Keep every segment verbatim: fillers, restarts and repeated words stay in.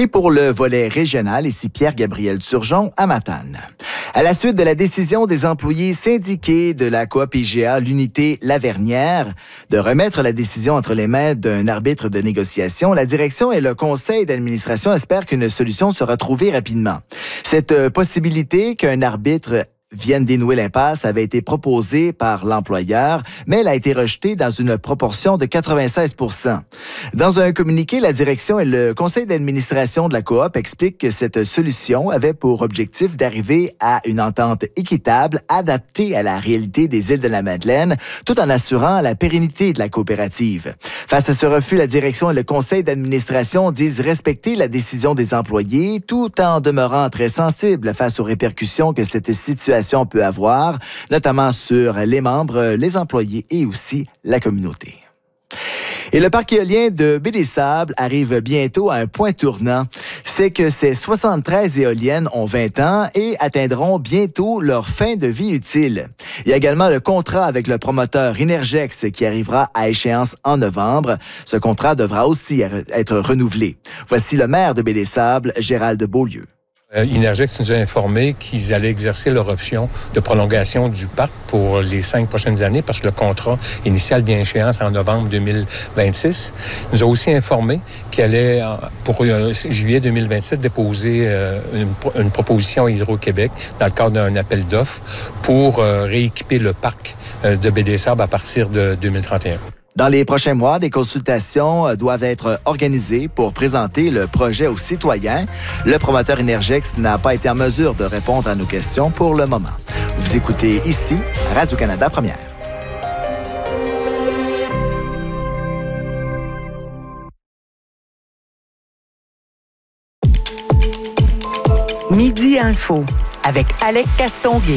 Et pour le volet régional, ici Pierre-Gabriel Turgeon à Matane. À la suite de la décision des employés syndiqués de la coop I G A, l'unité Lavernière, de remettre la décision entre les mains d'un arbitre de négociation, la direction et le conseil d'administration espèrent qu'une solution sera trouvée rapidement. Cette possibilité qu'un arbitre vienne dénouer l'impasse avait été proposée par l'employeur, mais elle a été rejetée dans une proportion de quatre-vingt-seize pour cent. Dans un communiqué, la direction et le conseil d'administration de la coop expliquent que cette solution avait pour objectif d'arriver à une entente équitable, adaptée à la réalité des îles de la Madeleine, tout en assurant la pérennité de la coopérative. Face à ce refus, la direction et le conseil d'administration disent respecter la décision des employés, tout en demeurant très sensibles face aux répercussions que cette situation peut avoir, notamment sur les membres, les employés et aussi la communauté. Et le parc éolien de Baie-des-Sables arrive bientôt à un point tournant. C'est que ces soixante-treize éoliennes ont vingt ans et atteindront bientôt leur fin de vie utile. Il y a également le contrat avec le promoteur Inergex qui arrivera à échéance en novembre. Ce contrat devra aussi être renouvelé. Voici le maire de Baie-des-Sables, Gérald Beaulieu. Euh, Inergex nous a informé qu'ils allaient exercer leur option de prolongation du parc pour les cinq prochaines années parce que le contrat initial vient à échéance en novembre deux mille vingt-six. Ils nous a aussi informé qu'ils allaient, pour euh, juillet deux mille vingt-sept, déposer euh, une, une proposition à Hydro-Québec dans le cadre d'un appel d'offres pour euh, rééquiper le parc euh, de Baie-des-Sables à partir de deux mille trente et un. Dans les prochains mois, des consultations doivent être organisées pour présenter le projet aux citoyens. Le promoteur Inergex n'a pas été en mesure de répondre à nos questions pour le moment. Vous écoutez ici Radio-Canada Première. Midi Info avec Alec Castonguay.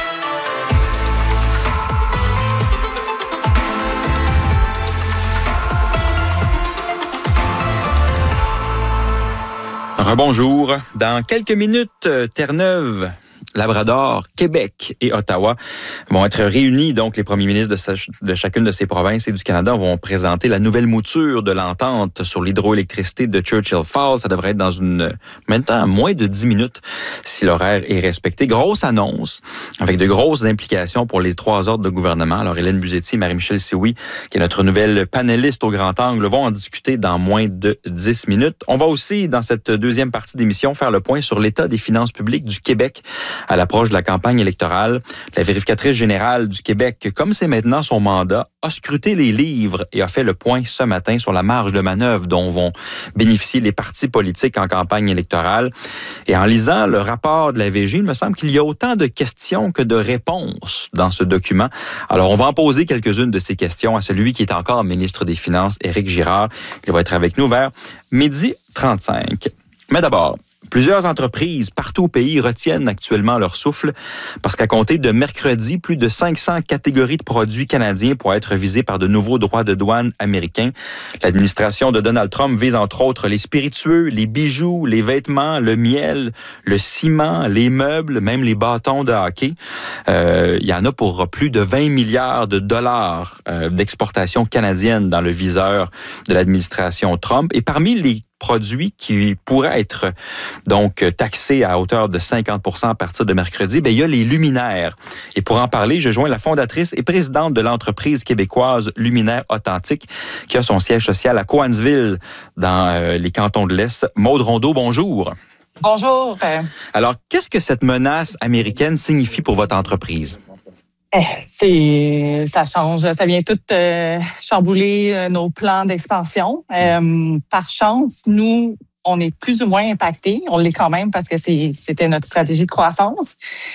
Rebonjour. Dans quelques minutes, Terre-Neuve, Labrador, Québec et Ottawa vont être réunis. Donc, les premiers ministres de, sa, de chacune de ces provinces et du Canada vont présenter la nouvelle mouture de l'entente sur l'hydroélectricité de Churchill Falls. Ça devrait être dans une, maintenant, moins de dix minutes si l'horaire est respecté. Grosse annonce avec de grosses implications pour les trois ordres de gouvernement. Alors, Hélène Buzetti et Marie-Michel Sioui, qui est notre nouvelle panéliste au grand angle, vont en discuter dans moins de dix minutes. On va aussi, dans cette deuxième partie d'émission, faire le point sur l'état des finances publiques du Québec à l'approche de la campagne électorale. La vérificatrice générale du Québec, comme c'est maintenant son mandat, a scruté les livres et a fait le point ce matin sur la marge de manœuvre dont vont bénéficier les partis politiques en campagne électorale. Et en lisant le rapport de la V G, il me semble qu'il y a autant de questions que de réponses dans ce document. Alors, on va en poser quelques-unes de ces questions à celui qui est encore ministre des Finances, Éric Girard. Il va être avec nous vers midi trente-cinq. Mais d'abord, plusieurs entreprises partout au pays retiennent actuellement leur souffle parce qu'à compter de mercredi, plus de cinq cents catégories de produits canadiens pourraient être visées par de nouveaux droits de douane américains. L'administration de Donald Trump vise entre autres les spiritueux, les bijoux, les vêtements, le miel, le ciment, les meubles, même les bâtons de hockey. Euh, il y en a pour plus de vingt milliards de dollars euh, d'exportation canadienne dans le viseur de l'administration Trump. Et parmi les produits qui pourraient être donc taxés à hauteur de cinquante pour cent à partir de mercredi, bien, il y a les luminaires. Et pour en parler, je joins la fondatrice et présidente de l'entreprise québécoise Luminaires Authentique, qui a son siège social à Cowansville, dans euh, les cantons de l'Est. Maude Rondeau, bonjour. Bonjour. Alors, qu'est-ce que cette menace américaine signifie pour votre entreprise? Eh, c'est, ça change, ça vient tout euh, chambouler euh, nos plans d'expansion. Euh, par chance, nous, on est plus ou moins impactés. On l'est quand même parce que c'est, c'était notre stratégie de croissance.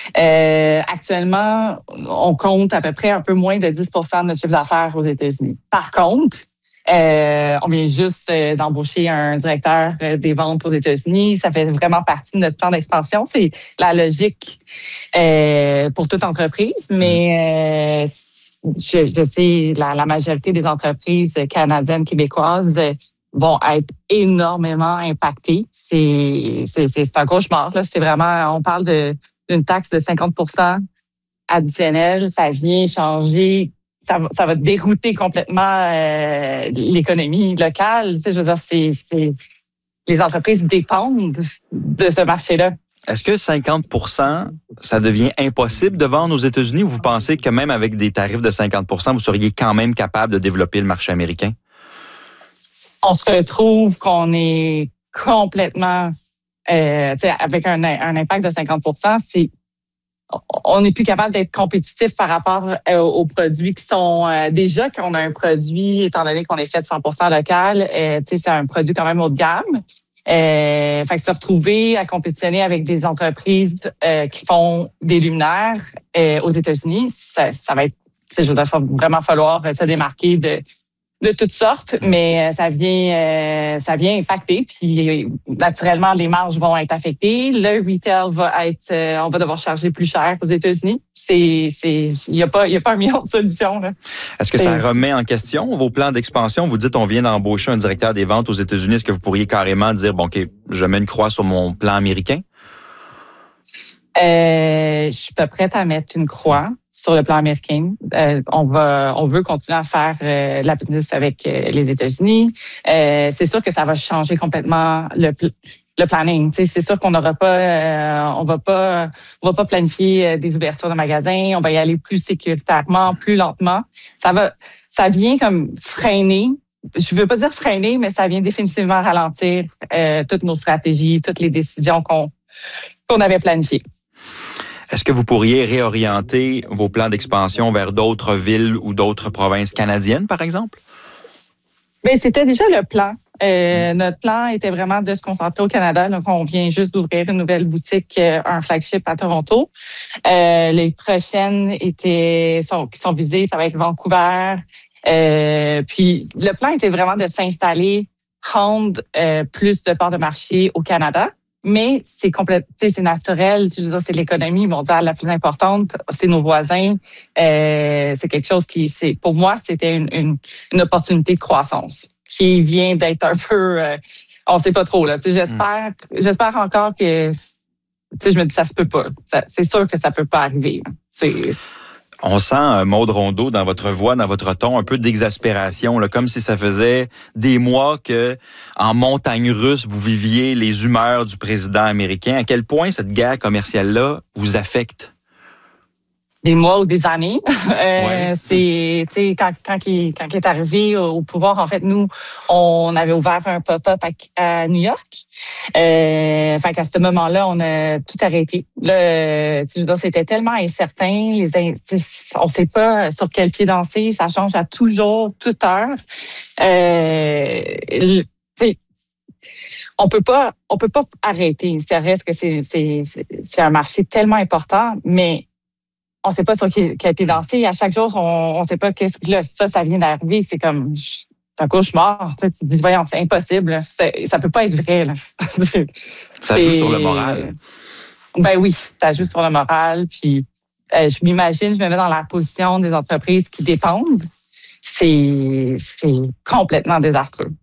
Euh, actuellement, on compte à peu près un peu moins de dix pour cent de notre chiffre d'affaires aux États-Unis. Par contre, Euh, on vient juste euh, d'embaucher un directeur euh, des ventes aux États-Unis. Ça fait vraiment partie de notre plan d'expansion. C'est la logique euh, pour toute entreprise, mais euh, je, je sais la, la majorité des entreprises canadiennes, québécoises euh, vont être énormément impactées. C'est, c'est, c'est, c'est un cauchemar. Là. C'est vraiment, on parle de, d'une taxe de cinquante pour cent additionnelle. Ça vient changer. Ça va, ça va dérouter complètement euh, l'économie locale. Tu sais, je veux dire, c'est, c'est, les entreprises dépendent de ce marché-là. Est-ce que cinquante pour cent, ça devient impossible de vendre aux États-Unis ou vous pensez que même avec des tarifs de cinquante pour cent, vous seriez quand même capable de développer le marché américain? On se retrouve qu'on est complètement, euh, avec un, un impact de cinquante pour cent, c'est, on n'est plus capable d'être compétitif par rapport euh, aux produits qui sont euh, déjà qu'on a un produit, étant donné qu'on est fait de cent pour cent local, euh, c'est un produit quand même haut de gamme. Euh, fait que se retrouver à compétitionner avec des entreprises euh, qui font des luminaires euh, aux États-Unis, ça, ça va être, je veux dire, il va vraiment falloir se démarquer de de toutes sortes, mais ça vient euh, ça vient impacter. Puis naturellement, les marges vont être affectées. Le retail va être, euh, on va devoir charger plus cher aux États-Unis. C'est, c'est, il y a pas, il y a pas un million de solutions là. Est-ce que ça remet en question vos plans d'expansion? Vous dites, on vient d'embaucher un directeur des ventes aux États-Unis. Est-ce que vous pourriez carrément dire, bon, ok, je mets une croix sur mon plan américain? Euh, je suis pas prête à mettre une croix sur le plan américain. Euh, on va, on veut continuer à faire euh, la business avec euh, les États-Unis. Euh, c'est sûr que ça va changer complètement le, le planning. Tu sais, c'est sûr qu'on n'aura pas, euh, on va pas, on va pas planifier des ouvertures de magasins. On va y aller plus sécuritairement, plus lentement. Ça va, ça vient comme freiner. Je veux pas dire freiner, mais ça vient définitivement ralentir euh, toutes nos stratégies, toutes les décisions qu'on qu'on avait planifiées. Est-ce que vous pourriez réorienter vos plans d'expansion vers d'autres villes ou d'autres provinces canadiennes, par exemple? Bien, c'était déjà le plan. Euh, notre plan était vraiment de se concentrer au Canada. Donc, on vient juste d'ouvrir une nouvelle boutique, euh, un flagship à Toronto. Euh, les prochaines étaient sont, qui sont visées, ça va être Vancouver. Euh, puis, le plan était vraiment de s'installer, prendre euh, plus de parts de marché au Canada. Mais c'est complètement, c'est naturel. Je veux dire, c'est l'économie mondiale la plus importante. C'est nos voisins. Euh, c'est quelque chose qui, c'est pour moi, c'était une, une, une opportunité de croissance qui vient d'être un peu, euh, on sait pas trop là. Tu sais, j'espère, mm. j'espère encore que, tu sais, je me dis ça se peut pas. Ça, c'est sûr que ça peut pas arriver. C'est On sent, Maude Rondeau, dans votre voix, dans votre ton, un peu d'exaspération, là, comme si ça faisait des mois que, en montagne russe, vous viviez les humeurs du président américain. À quel point cette guerre commerciale-là vous affecte? Des mois ou des années. euh, ouais. C'est, tu sais, quand, quand, il, quand il est arrivé au pouvoir, en fait, nous, on avait ouvert un pop-up à, à New York. Euh, fait qu'à ce moment-là, on a tout arrêté. Là, tu veux dire, c'était tellement incertain. Les, on sait pas sur quel pied danser. Ça change à tout jour, toute heure. Euh, tu sais, on peut pas, on peut pas arrêter. Ça reste que c'est, c'est, c'est un marché tellement important, mais on sait pas sur quel, quel pied danser. À chaque jour, on, on sait pas qu'est-ce que là, ça, ça vient d'arriver. C'est comme c'est un cauchemar. Tu, sais, tu te dis, voyons, c'est impossible. C'est, ça peut pas être vrai. Là. Ça joue sur le moral. Ben oui, ça joue sur le moral. Puis euh, je m'imagine, je me mets dans la position des entreprises qui dépendent. C'est, c'est complètement désastreux.